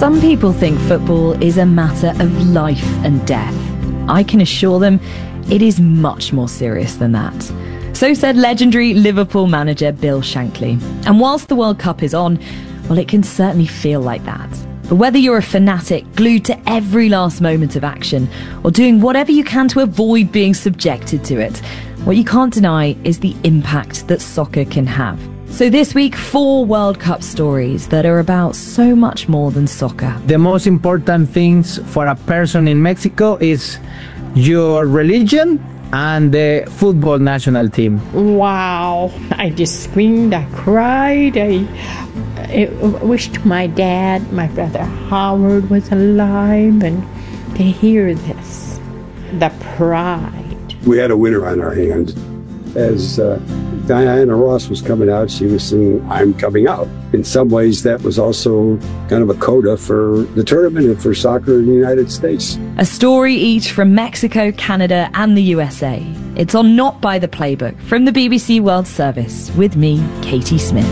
Some people think football is a matter of life and death. I can assure them it is much more serious than that. So said legendary Liverpool manager Bill Shankly. And whilst the World Cup is on, well, it can certainly feel like that. But whether you're a fanatic glued to every last moment of action or doing whatever you can to avoid being subjected to it, what you can't deny is the impact that soccer can have. So this week, 4 World Cup stories that are about so much more than soccer. The most important things for a person in Mexico is your religion and the football national team. Wow. I just screamed, I cried, I wished my dad, my brother Howard was alive, and to hear this, the pride. We had a winner on our hands. As Diana Ross was coming out, she was singing, "I'm Coming Out." In some ways, that was also kind of a coda for the tournament and for soccer in the United States. A story each from Mexico, Canada and the USA. It's on Not by the Playbook from the BBC World Service with me, Katie Smith.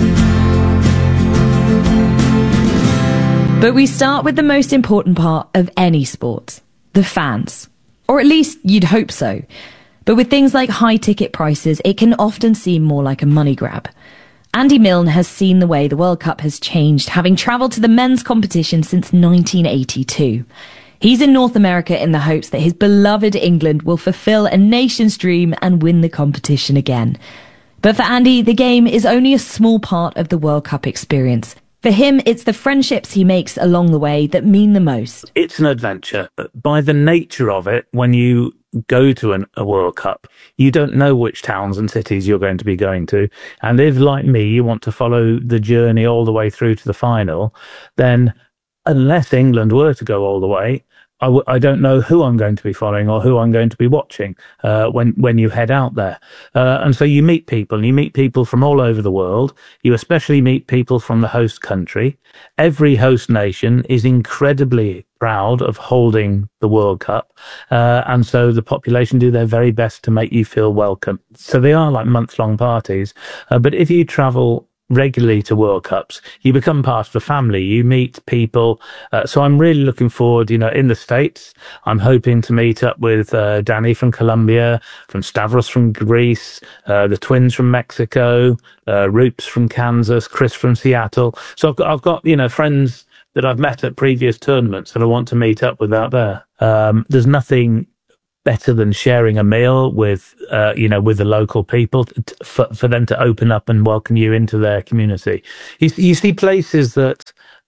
But we start with the most important part of any sport, the fans. Or at least you'd hope so. But with things like high ticket prices, it can often seem more like a money grab. Andy Milne has seen the way the World Cup has changed, having travelled to the men's competition since 1982. He's in North America in the hopes that his beloved England will fulfil a nation's dream and win the competition again. But for Andy, the game is only a small part of the World Cup experience. For him, it's the friendships he makes along the way that mean the most. It's an adventure. By the nature of it, when you go to a World Cup, you don't know which towns and cities you're going to be going to. And if, like me, you want to follow the journey all the way through to the final, then unless England were to go all the way, I don't know who I'm going to be following or who I'm going to be watching when you head out there. And so you meet people from all over the world. You especially meet people from the host country. Every host nation is incredibly proud of holding the World Cup. And so the population do their very best to make you feel welcome. So they are like month-long parties. But if you travel regularly to World Cups, you become part of the family. You meet people. So I'm really looking forward, in the States, I'm hoping to meet up with Danny from Colombia, from Stavros from Greece, the twins from Mexico, Roops from Kansas, Chris from Seattle. So I've got friends that I've met at previous tournaments that I want to meet up with out there. There's nothing better than sharing a meal with the local people for them to open up and welcome you into their community. You see places that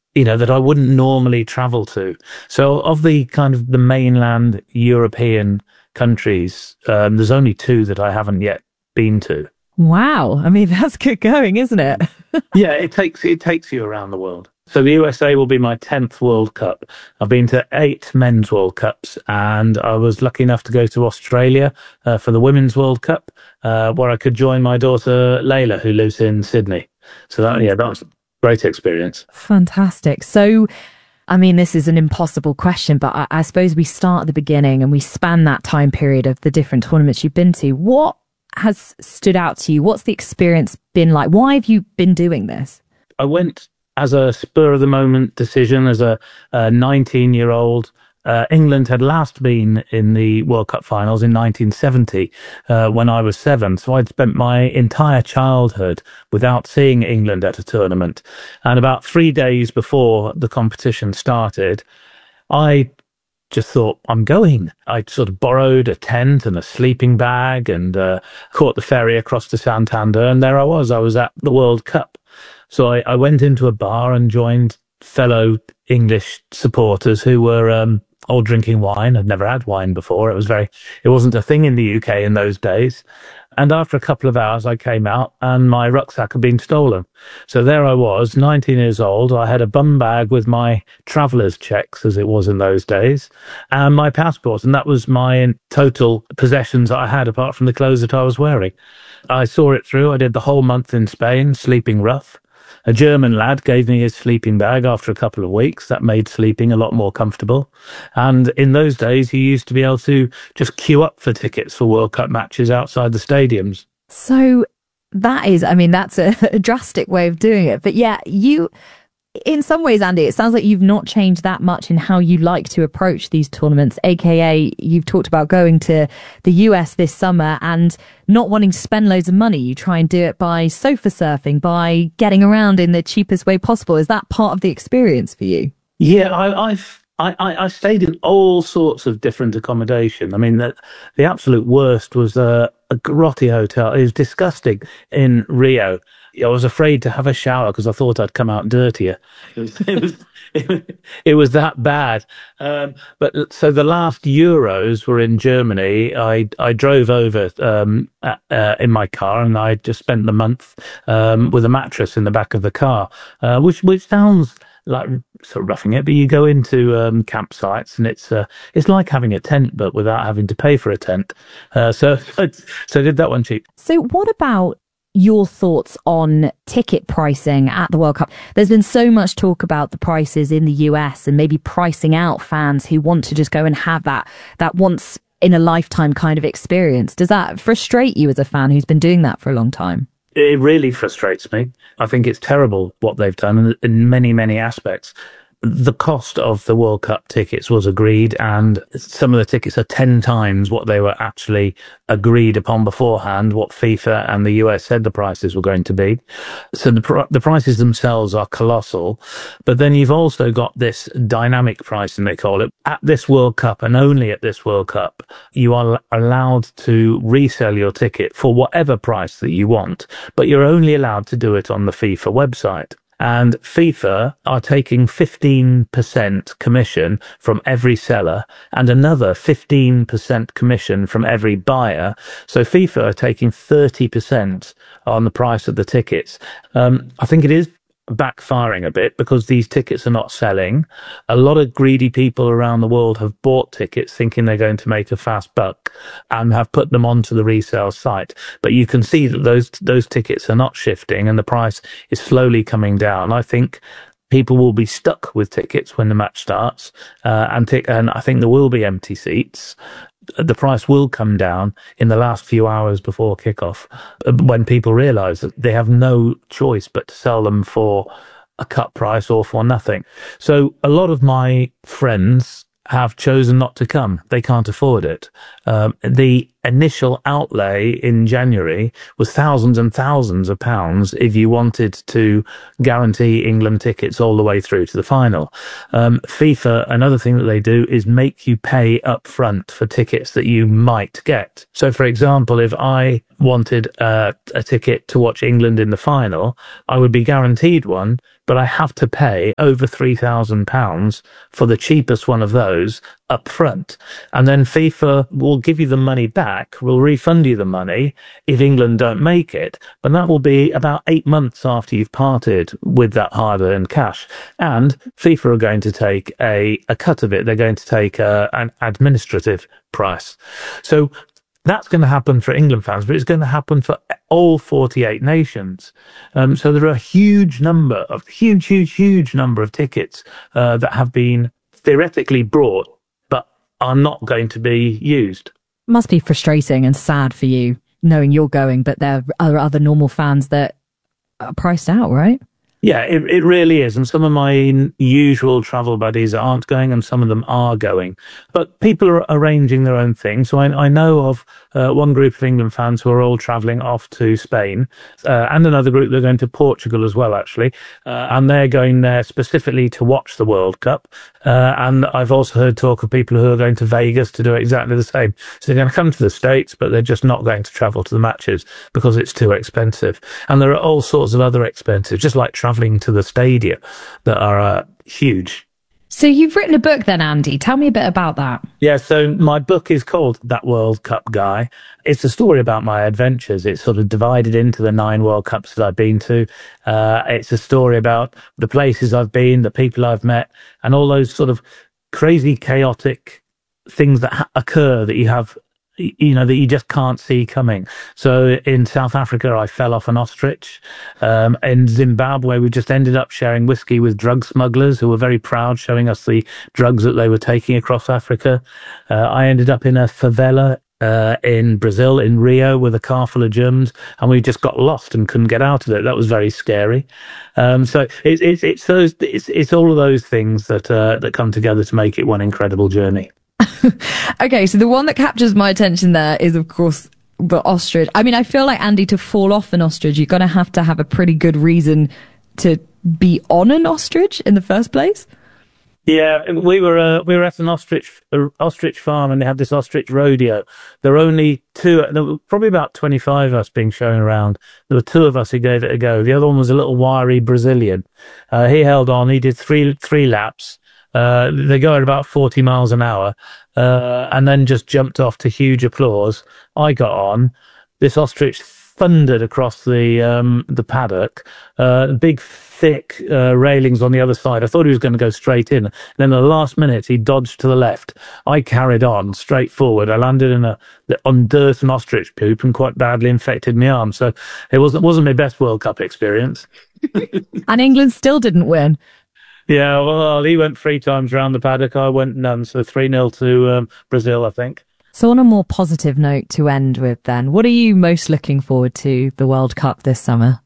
I wouldn't normally travel to. So of the kind of the mainland European countries, there's only 2 that I haven't yet been to. Wow. I mean, that's good going, isn't it? Yeah, it takes you around the world. So the USA will be my 10th World Cup. I've been to 8 men's World Cups, and I was lucky enough to go to Australia for the Women's World Cup, where I could join my daughter Layla, who lives in Sydney. So that was a great experience. Fantastic. So, I mean, this is an impossible question, but I suppose we start at the beginning and we span that time period of the different tournaments you've been to. What has stood out to you? What's the experience been like? Why have you been doing this? I went as a spur-of-the-moment decision as a 19-year-old. England had last been in the World Cup finals in 1970 when I was 7. So I'd spent my entire childhood without seeing England at a tournament. And about 3 days before the competition started, I just thought, I'm going. I sort of borrowed a tent and a sleeping bag and caught the ferry across to Santander. And there I was at the World Cup. So I went into a bar and joined fellow English supporters who were all drinking wine. I'd never had wine before. It wasn't a thing in the UK in those days. And after a couple of hours, I came out and my rucksack had been stolen. So there I was, 19 years old. I had a bum bag with my traveller's checks, as it was in those days, and my passport. And that was my total possessions that I had, apart from the clothes that I was wearing. I saw it through. I did the whole month in Spain, sleeping rough. A German lad gave me his sleeping bag after a couple of weeks. That made sleeping a lot more comfortable. And in those days, you used to be able to just queue up for tickets for World Cup matches outside the stadiums. So that's a drastic way of doing it. But yeah, in some ways, Andy, it sounds like you've not changed that much in how you like to approach these tournaments, aka you've talked about going to the US this summer and not wanting to spend loads of money. You try and do it by sofa surfing, by getting around in the cheapest way possible. Is that part of the experience for you? Yeah, I stayed in all sorts of different accommodation. I mean, the absolute worst was a grotty hotel. It was disgusting in Rio. I was afraid to have a shower because I thought I'd come out dirtier. It was that bad. But so the last Euros were in Germany. I drove over in my car, and I just spent the month with a mattress in the back of the car, which sounds like sort of roughing it, but you go into campsites, and it's like having a tent, but without having to pay for a tent. So I did that one cheap. So what about your thoughts on ticket pricing at the World Cup? There's been so much talk about the prices in the US and maybe pricing out fans who want to just go and have that once in a lifetime kind of experience. Does that frustrate you as a fan who's been doing that for a long time? It really frustrates me. I think it's terrible what they've done in many, many aspects. The cost of the World Cup tickets was agreed, and some of the tickets are 10 times what they were actually agreed upon beforehand, what FIFA and the US said the prices were going to be. So the prices themselves are colossal. But then you've also got this dynamic pricing, they call it. At this World Cup, and only at this World Cup, you are allowed to resell your ticket for whatever price that you want, but you're only allowed to do it on the FIFA website. And FIFA are taking 15% commission from every seller and another 15% commission from every buyer. So FIFA are taking 30% on the price of the tickets. I think it is backfiring a bit because these tickets are not selling. A lot of greedy people around the world have bought tickets thinking they're going to make a fast buck and have put them onto the resale site. But you can see that those tickets are not shifting and the price is slowly coming down. I think people will be stuck with tickets when the match starts, and I think there will be empty seats. The price will come down in the last few hours before kickoff when people realise that they have no choice but to sell them for a cut price or for nothing. So a lot of my friends have chosen not to come. They can't afford it. The initial outlay in January was thousands and thousands of pounds if you wanted to guarantee England tickets all the way through to the final. FIFA, another thing that they do is make you pay up front for tickets that you might get. So, for example, if I wanted a ticket to watch England in the final, I would be guaranteed one, but I have to pay over £3,000 for the cheapest one of those up front. And then FIFA will give you the money back, will refund you the money if England don't make it, but that will be about 8 months after you've parted with that hard-earned cash. And FIFA are going to take a cut of it. They're going to take an administrative price. So that's going to happen for England fans, but it's going to happen for all 48 nations. So there are a huge number of tickets that have been theoretically brought, but are not going to be used. Must be frustrating and sad for you, knowing you're going, but there are other normal fans that are priced out, right? Yeah, it really is. And some of my usual travel buddies aren't going and some of them are going. But people are arranging their own thing. So I know of one group of England fans who are all travelling off to Spain and another group that are going to Portugal as well, actually. And they're going there specifically to watch the World Cup. And I've also heard talk of people who are going to Vegas to do exactly the same. So they're going to come to the States, but they're just not going to travel to the matches because it's too expensive. And there are all sorts of other expenses, just like travelling to the stadia, that are huge. So you've written a book then, Andy. Tell me a bit about that. Yeah, so my book is called That World Cup Guy. It's a story about my adventures. It's sort of divided into the 9 World Cups that I've been to. It's a story about the places I've been, the people I've met, and all those sort of crazy, chaotic things that occur that you have, that you just can't see coming. So in South Africa, I fell off an ostrich. In Zimbabwe, we just ended up sharing whiskey with drug smugglers who were very proud, showing us the drugs that they were taking across Africa. I ended up in a favela in Brazil, in Rio, with a car full of Germans, and we just got lost and couldn't get out of it. That was very scary. So it's all of those things that come together to make it one incredible journey. Okay, so the one that captures my attention there is, of course, the ostrich. I mean, I feel like, Andy, to fall off an ostrich, you're going to have a pretty good reason to be on an ostrich in the first place. Yeah, we were at an ostrich farm, and they had this ostrich rodeo. There were only two. There were probably about 25 of us being shown around. There were two of us who gave it a go. The other one was a little wiry Brazilian. He held on. He did three laps. They go at about 40 miles an hour, and then just jumped off to huge applause. I got on. This ostrich thundered across the paddock. Big, thick railings on the other side. I thought he was going to go straight in. Then at the last minute, he dodged to the left. I carried on straight forward. I landed on dirt and ostrich poop and quite badly infected my arm. So it wasn't my best World Cup experience. And England still didn't win. Yeah, well, he went 3 times round the paddock. I went none. So 3-0 to Brazil, I think. So on a more positive note to end with then, what are you most looking forward to the World Cup this summer?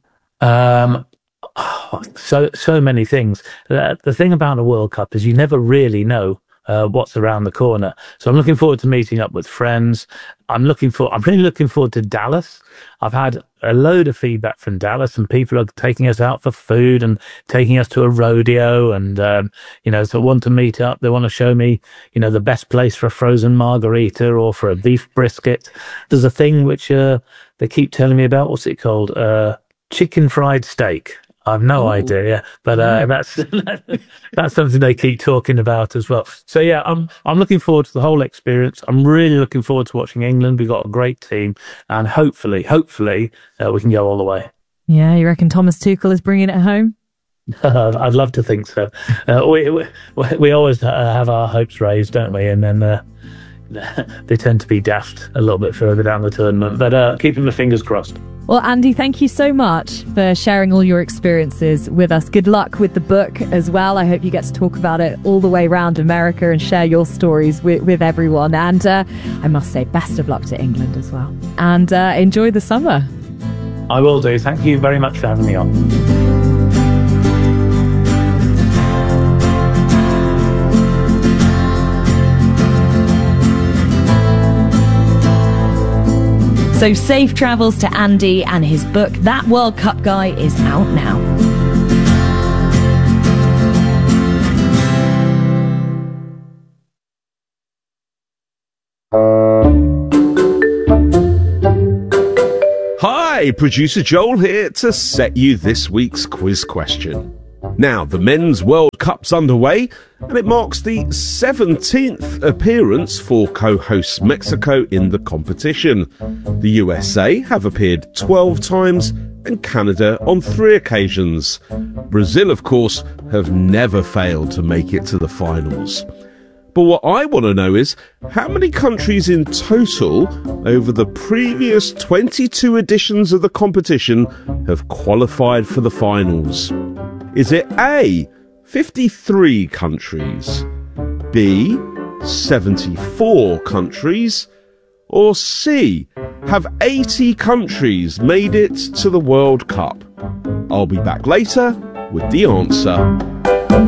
So many things. The thing about a World Cup is you never really know what's around the corner. So I'm looking forward to meeting up with friends. I'm really looking forward to Dallas. I've had a load of feedback from Dallas, and people are taking us out for food and taking us to a rodeo, and so want to meet up. They want to show me, the best place for a frozen margarita or for a beef brisket. There's a thing which they keep telling me about. What's it called? Chicken fried steak. I've no idea, but that's something they keep talking about as well. So yeah, I'm looking forward to the whole experience. I'm really looking forward to watching England. We've got a great team, and hopefully we can go all the way. Yeah, you reckon Thomas Tuchel is bringing it home? I'd love to think so. We always have our hopes raised, don't we? And then they tend to be daft a little bit further down the tournament. But keeping my fingers crossed. Well, Andy, thank you so much for sharing all your experiences with us. Good luck with the book as well. I hope you get to talk about it all the way around America and share your stories with everyone. And I must say, best of luck to England as well. And enjoy the summer. I will do. Thank you very much for having me on. So safe travels to Andy, and his book, That World Cup Guy, is out now. Hi, producer Joel here to set you this week's quiz question. Now, the Men's World Cup's underway, and it marks the 17th appearance for co-host Mexico in the competition. The USA have appeared 12 times and Canada on 3 occasions. Brazil, of course, have never failed to make it to the finals. But what I want to know is, how many countries in total over the previous 22 editions of the competition have qualified for the finals? Is it A, 53 countries, B, 74 countries, or C, have 80 countries made it to the World Cup? I'll be back later with the answer.